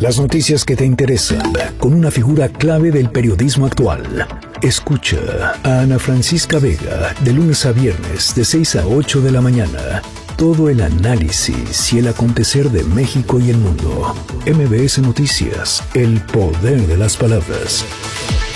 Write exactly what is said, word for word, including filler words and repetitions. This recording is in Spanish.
Las noticias que te interesan, con una figura clave del periodismo actual. Escucha a Ana Francisca Vega, de lunes a viernes, de seis a ocho de la mañana. Todo el análisis y el acontecer de México y el mundo. M B S Noticias, el poder de las palabras.